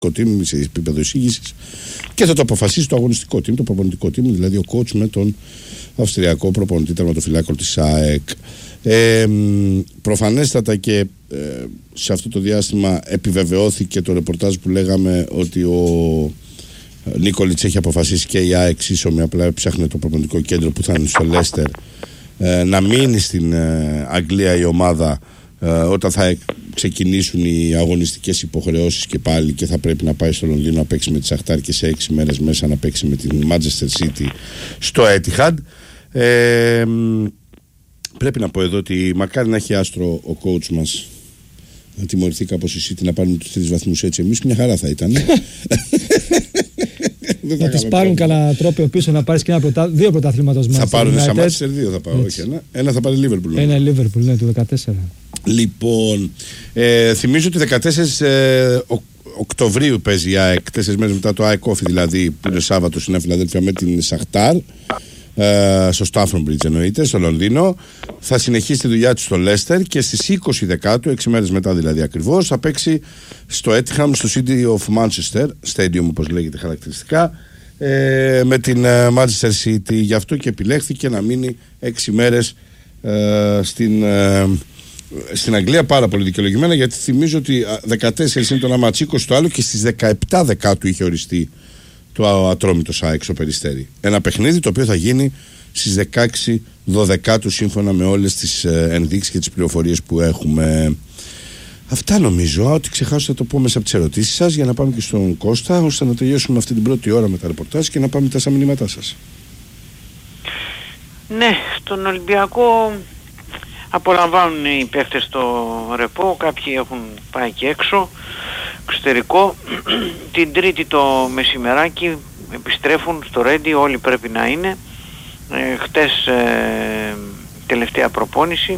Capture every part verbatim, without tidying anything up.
team σε επίπεδο εισήγησης και θα το αποφασίσει το αγωνιστικό team, το προπονητικό team, δηλαδή ο coach με τον Αυστριακό προπονητή τερματοφυλάκο της ΑΕΚ. Ε, προφανέστατα και ε, σε αυτό το διάστημα επιβεβαιώθηκε το ρεπορτάζ που λέγαμε ότι ο Νίκολιτς έχει αποφασίσει και η ΑΕΚ σύσσωμη, απλά ψάχνει το προπονητικό κέντρο που θα είναι στο Λέστερ, ε, να μείνει στην ε, Αγγλία η ομάδα ε, όταν θα ξεκινήσουν οι αγωνιστικές υποχρεώσεις και πάλι και θα πρέπει να πάει στο Λονδίνο να παίξει με τη Σαχτάρ και σε έξι μέρες μέσα να παίξει με την Manchester City στο Etihad. ε, Πρέπει να πω εδώ ότι μακάρι να έχει άστρο ο coach μας, να τιμωρηθεί κάπως η City, να πάρουν τους τρεις βαθμούς έτσι. Εμείς μια χαρά θα ήταν. Να τις πάρουν κανένα τρόπο πίσω, να πάρεις και ένα πρωτά, δύο πρωταθλήματος μας. Θα πάρουν σαν Manchester, δύο θα πάω. Όχι, ένα, ένα θα πάρει Liverpool. Ένα Liverpool, ναι, του δεκατέσσερα. Λοιπόν, ε, θυμίζω ότι δεκατέσσερις ε, Οκτωβρίου παίζει η ΑΕΚ, τέσσερις μέρες μετά το ΑΕΚ Όφι, δηλαδή που είναι Σάββατο στην Φιλαδέλφια με την Σαχτάρ. Uh, στο Stafford Bridge εννοείται, στο Λονδίνο. Θα συνεχίσει τη δουλειά του στο Λέστερ και στις είκοσι Δεκάτου, έξι μέρες μετά δηλαδή ακριβώς, θα παίξει στο Etiham, στο City of Manchester Stadium, όπως λέγεται χαρακτηριστικά, ε, με την uh, Manchester City. Γι' αυτό και επιλέχθηκε να μείνει έξι μέρες uh, στην, uh, στην Αγγλία, πάρα πολύ δικαιολογημένα, γιατί θυμίζω ότι δεκατέσσερις είναι το ένα μάτς, είκοσι το άλλο, και στις δεκαεπτά Δεκάτου είχε οριστεί το Ατρόμητος ΑΕΚ στο Περιστέρι. Ένα παιχνίδι το οποίο θα γίνει στις δεκαέξι Δωδεκάτου σύμφωνα με όλες τις ε, ενδείξεις και τις πληροφορίες που έχουμε. Αυτά νομίζω. Ό,τι ξεχάσω θα το πω μέσα από τις ερωτήσεις σας για να πάμε και στον Κώστα, ώστε να τελειώσουμε αυτή την πρώτη ώρα με τα ρεπορτάζ και να πάμε τα στα μηνύματά σας. Ναι, στον Ολυμπιακό απολαμβάνουν οι παίχτες το ρεπό, κάποιοι έχουν πάει και έξω εξωτερικό. Την Τρίτη το μεσημεράκι επιστρέφουν στο Ρέντι, όλοι πρέπει να είναι. ε, χτες ε, τελευταία προπόνηση.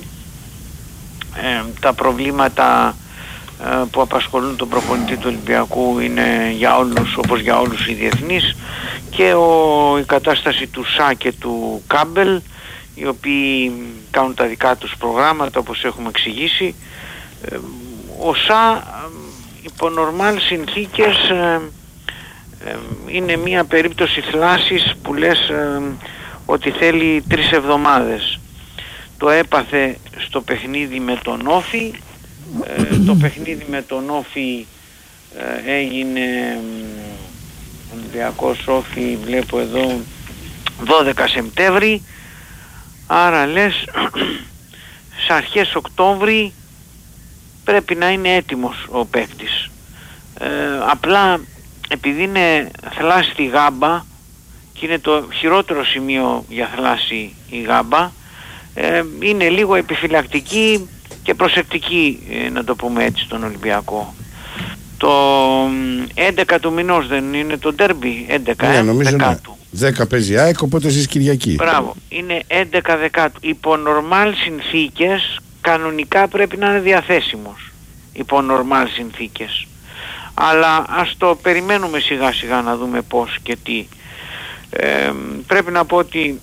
ε, τα προβλήματα ε, που απασχολούν τον προπονητή του Ολυμπιακού είναι για όλους, όπως για όλους οι διεθνείς, και ο, η κατάσταση του Σα και του Κάμπελ, οι οποίοι κάνουν τα δικά τους προγράμματα όπως έχουμε εξηγήσει. ε, ο Σα υπό νορμάλ συνθήκες ε, ε, είναι μια περίπτωση θλάσσης που λες ε, ότι θέλει τρεις εβδομάδες. Το έπαθε στο παιχνίδι με τον Όφι. ε, το παιχνίδι με τον Όφι ε, έγινε ε, Ολυμπιακός Όφι, βλέπω εδώ, δώδεκα Σεπτέμβρη, άρα λες σε αρχές Οκτώβρη πρέπει να είναι έτοιμος ο παίκτης. Ε, απλά επειδή είναι θλάσση η γάμπα και είναι το χειρότερο σημείο για θλάσση η γάμπα, ε, είναι λίγο επιφυλακτική και προσεκτική, ε, να το πούμε έτσι, στον Ολυμπιακό. Το έντεκα του μηνός δεν είναι το ντέρμπι, έντεκα ναι, ε, νομίζω δεκάτου. Ναι. δέκα παίζει ΑΕΚ, οπότε εσείς Κυριακή. Μπράβο, είναι έντεκα Δεκάτου. Υπό νορμάλ συνθήκες κανονικά πρέπει να είναι διαθέσιμος. Υπό νορμάλ συνθήκες. Αλλά ας το περιμένουμε σιγά σιγά να δούμε πώς και τι. Ε, πρέπει να πω ότι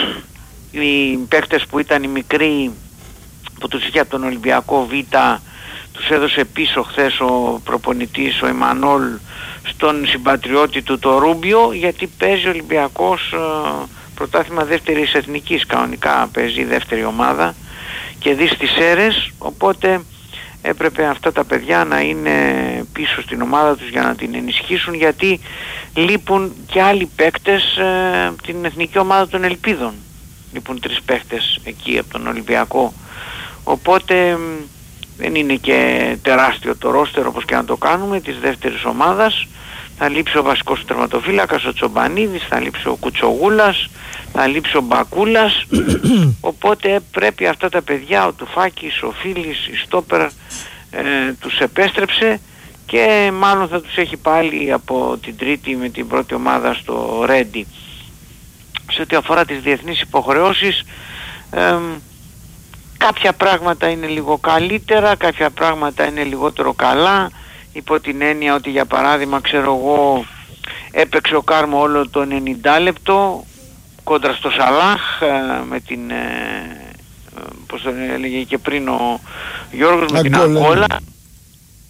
οι παίκτες που ήταν οι μικροί που τους είχε από τον Ολυμπιακό Β, τους έδωσε πίσω χθες ο προπονητής ο Εμμανόλ στον συμπατριώτη του το Ρούμπιο, γιατί παίζει ο Ολυμπιακός ε, πρωτάθλημα δεύτερης εθνικής, κανονικά παίζει δεύτερη ομάδα και δει στις αίρες, οπότε έπρεπε αυτά τα παιδιά να είναι πίσω στην ομάδα τους για να την ενισχύσουν, γιατί λείπουν και άλλοι παίκτες ε, την εθνική ομάδα των Ελπίδων. Λείπουν τρεις παίκτες εκεί από τον Ολυμπιακό, οπότε δεν είναι και τεράστιο το ρόστερ όπως και να το κάνουμε της δεύτερης ομάδας. Θα λείψει ο βασικός τερματοφύλακας ο Τσομπανίδης, θα λείψει ο Κουτσογούλας, θα λείψει ο Μπακούλας, οπότε πρέπει αυτά τα παιδιά, ο Τουφάκης, ο Φίλης, η Στόπερ, ε, τους επέστρεψε και μάλλον θα τους έχει πάλι από την Τρίτη με την πρώτη ομάδα στο Ρέντι. Σε ό,τι αφορά τις διεθνείς υποχρεώσεις, ε, κάποια πράγματα είναι λίγο καλύτερα, κάποια πράγματα είναι λιγότερο καλά, υπό την έννοια ότι για παράδειγμα ξέρω εγώ έπαιξε ο Κάρμο όλο το ενενήντα λεπτό κόντρα στο Σαλάχ με την ε, πώς το έλεγε και πριν ο Γιώργος, με την Αγκόλα.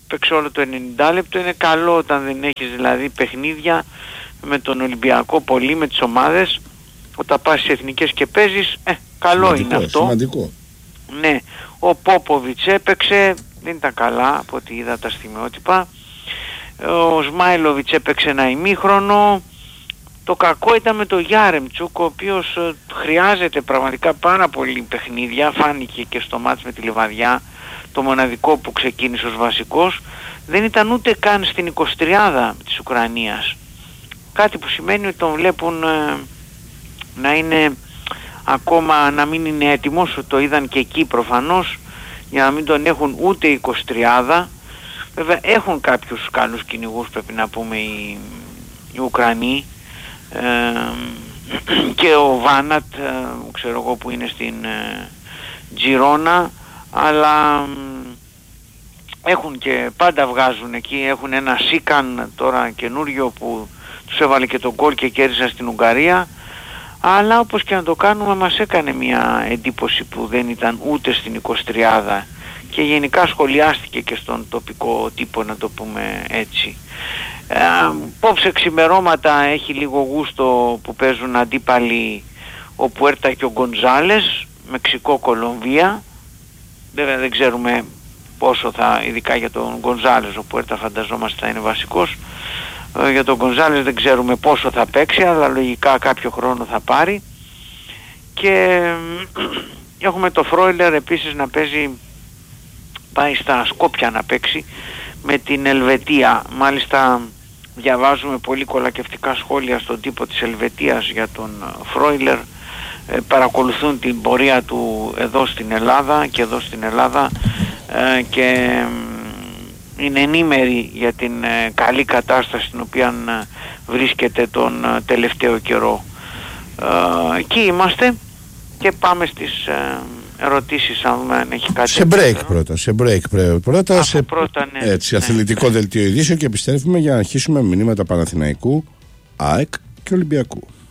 παίξε όλο το ενενήντα λεπτό. Είναι καλό όταν δεν έχεις δηλαδή παιχνίδια με τον Ολυμπιακό πολύ, με τις ομάδες, όταν πας στις εθνικές και παίζεις, ε, καλό σημαντικό, είναι αυτό. Σημαντικό. Ναι, ο Πόποβιτς έπαιξε, δεν ήταν καλά από ό,τι είδα τα στιγμιότυπα. Ο Σμάιλοβιτς έπαιξε ένα ημίχρονο. Το κακό ήταν με τον Γιάρεμτσουκ, ο οποίος ε, χρειάζεται πραγματικά πάρα πολύ παιχνίδια, φάνηκε και στο μάτς με τη Λιβαδιά, το μοναδικό που ξεκίνησε ως βασικός, δεν ήταν ούτε καν στην εικοσιτριάδα της Ουκρανίας. Κάτι που σημαίνει ότι τον βλέπουν ε, να είναι ακόμα, να μην είναι έτοιμος, το είδαν και εκεί προφανώς, για να μην τον έχουν ούτε εικοσιτριάδα. Βέβαια έχουν κάποιους καλούς κυνηγούς, πρέπει να πούμε, οι, οι Ουκρανοί, ε, και ο Βάνατ, ε, ξέρω εγώ, που είναι στην ε, Τζιρόνα, αλλά ε, έχουν και πάντα βγάζουν εκεί, έχουν ένα Σίκαν τώρα καινούριο που τους έβαλε και τον γκολ και κέρδισαν στην Ουγγαρία, αλλά όπως και να το κάνουμε μας έκανε μια εντύπωση που δεν ήταν ούτε στην εικοσιτριάδα και γενικά σχολιάστηκε και στον τοπικό τύπο, να το πούμε έτσι. Ε, πόψε ξημερώματα έχει λίγο γούστο που παίζουν αντίπαλοι ο Πουέρτα και ο Γκοντζάλες, Μεξικό-Κολομβία. Βέβαια δεν ξέρουμε πόσο θα, ειδικά για τον Γκοντζάλες, ο Πουέρτα φανταζόμαστε θα είναι βασικός. Ε, για τον Γκοντζάλες δεν ξέρουμε πόσο θα παίξει, αλλά λογικά κάποιο χρόνο θα πάρει. Και έχουμε το Φρόιλερ επίσης να παίζει, πάει στα Σκόπια να παίξει με την Ελβετία. Μάλιστα διαβάζουμε πολύ κολακευτικά σχόλια στον τύπο της Ελβετίας για τον Φρόιλερ. Ε, παρακολουθούν την πορεία του εδώ στην Ελλάδα και εδώ στην Ελλάδα ε, και ε, είναι ενήμεροι για την ε, καλή κατάσταση στην οποία ε, βρίσκεται τον ε, τελευταίο καιρό. Ε, εκεί είμαστε και πάμε στις ε, ερωτήσεις, αν δούμε αν έχει κάτι. Σε break πρώτα, σε break πρώτα, Α, σε πρώτα, ναι, έτσι, ναι. αθλητικό δελτίο ειδήσεων και επιστρέφουμε για να αρχίσουμε με μηνύματα Παναθηναϊκού, ΑΕΚ και Ολυμπιακού.